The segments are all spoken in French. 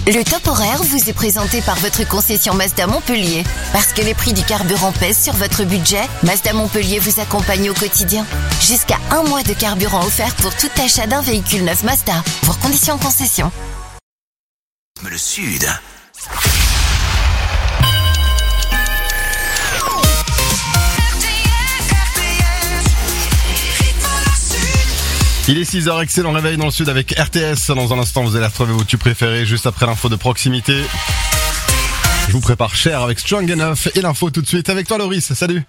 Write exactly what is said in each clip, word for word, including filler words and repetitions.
Le top horaire vous est présenté par votre concession Mazda Montpellier. Parce que les prix du carburant pèsent sur votre budget, Mazda Montpellier vous accompagne au quotidien. Jusqu'à un mois de carburant offert pour tout achat d'un véhicule neuf Mazda. Pour conditions en concession. Le Sud. Il est six heures, excellent réveil dans le Sud avec R T S. Dans un instant, vous allez retrouver vos tubes préférés juste après l'info de proximité. Je vous prépare Cher avec Strong Enough et l'info tout de suite avec toi Loris. Salut.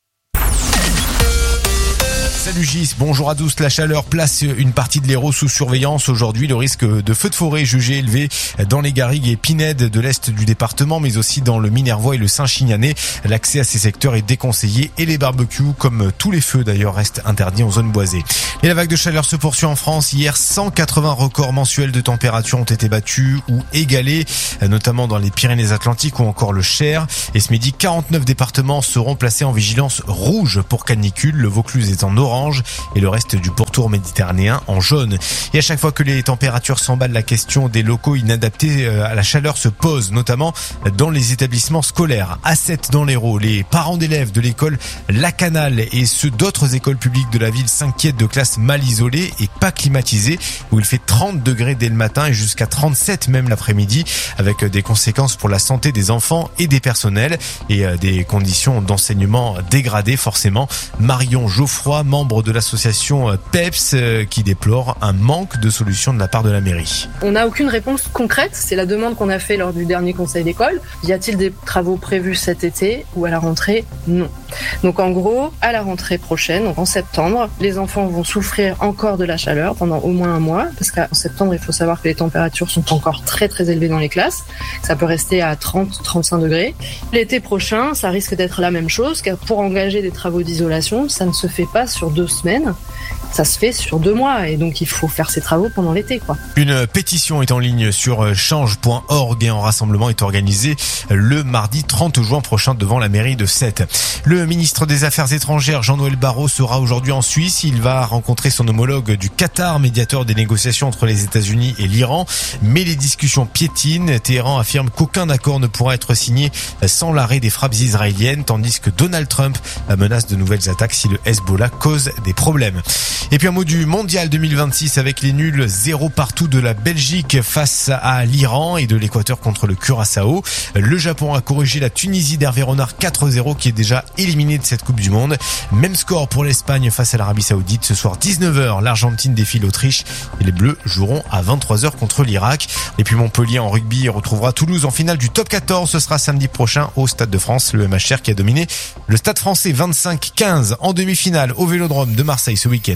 Salut Gis, bonjour à tous. La chaleur place une partie de l'Hérault sous surveillance. Aujourd'hui, le risque de feu de forêt est jugé élevé dans les garrigues et pinèdes de l'est du département, mais aussi dans le Minervois et le Saint-Chignanais. L'accès à ces secteurs est déconseillé et les barbecues, comme tous les feux d'ailleurs, restent interdits en zone boisée. Et la vague de chaleur se poursuit en France. Hier, cent quatre-vingts records mensuels de température ont été battus ou égalés, notamment dans les Pyrénées-Atlantiques ou encore le Cher. Et ce midi, quarante-neuf départements seront placés en vigilance rouge pour canicule, le Vaucluse est en orange et le reste du pourtour méditerranéen en jaune. Et à chaque fois que les températures s'emballent, la question des locaux inadaptés à la chaleur se pose, notamment dans les établissements scolaires. À sept dans l'Hérault, les parents d'élèves de l'école La Canale et ceux d'autres écoles publiques de la ville s'inquiètent de classes mal isolées et pas climatisées, où il fait trente degrés dès le matin et jusqu'à trente-sept même l'après-midi, avec des conséquences pour la santé des enfants et des personnels et des conditions d'enseignement dégradées forcément. Marion Geoffroy, membre de l'association PEPS, qui déplore un manque de solutions de la part de la mairie. On n'a aucune réponse concrète, c'est la demande qu'on a fait lors du dernier conseil d'école. Y a-t-il des travaux prévus cet été ou à la rentrée ? Non. Donc en gros, à la rentrée prochaine, donc en septembre, les enfants vont souffrir encore de la chaleur pendant au moins un mois, parce qu'en septembre, il faut savoir que les températures sont encore très très élevées dans les classes. Ça peut rester à trente à trente-cinq degrés. L'été prochain, ça risque d'être la même chose, car pour engager des travaux d'isolation, ça ne se fait pas sur deux semaines, ça se fait sur deux mois et donc il faut faire ces travaux pendant l'été, quoi. Une pétition est en ligne sur change point org et un rassemblement est organisé le mardi trente juin prochain devant la mairie de Sète. Le ministre des Affaires étrangères Jean-Noël Barrot sera aujourd'hui en Suisse. Il va rencontrer son homologue du Qatar, médiateur des négociations entre les États-Unis et l'Iran. Mais les discussions piétinent. Téhéran affirme qu'aucun accord ne pourra être signé sans l'arrêt des frappes israéliennes, tandis que Donald Trump menace de nouvelles attaques si le Hezbollah cause des problèmes. Et puis un mot du mondial deux mille vingt-six avec les nuls zéro partout de la Belgique face à l'Iran et de l'Équateur contre le Curaçao. Le Japon a corrigé la Tunisie d'Hervé Renard quatre zéro qui est déjà éliminée de cette Coupe du Monde. Même score pour l'Espagne face à l'Arabie Saoudite. Ce soir dix-neuf heures, l'Argentine défie l'Autriche et les Bleus joueront à vingt-trois heures contre l'Irak. Et puis Montpellier en rugby retrouvera Toulouse en finale du top quatorze. Ce sera samedi prochain au Stade de France. Le M H R qui a dominé le Stade français vingt-cinq quinze en demi-finale au Vélodrome de Marseille ce week-end.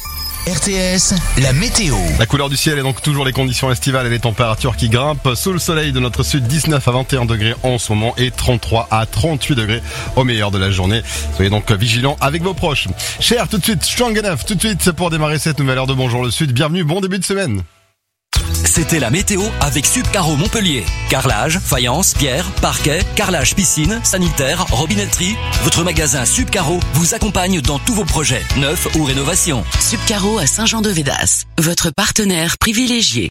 R T S, la météo. La couleur du ciel et donc toujours les conditions estivales et les températures qui grimpent. Sous le soleil de notre sud, dix-neuf à vingt et un degrés en ce moment et trente-trois à trente-huit degrés au meilleur de la journée. Soyez donc vigilants avec vos proches. Cher, tout de suite, Strong Enough, tout de suite pour démarrer cette nouvelle heure de Bonjour le Sud. Bienvenue, bon début de semaine. C'était la météo avec Subcaro Montpellier. Carrelage, faïence, pierre, parquet, carrelage piscine, sanitaire, robinetterie. Votre magasin Subcaro vous accompagne dans tous vos projets, neufs ou rénovations. Subcaro à Saint-Jean-de-Védas, votre partenaire privilégié.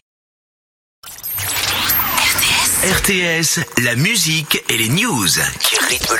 R T S, la musique et les news qui rythment le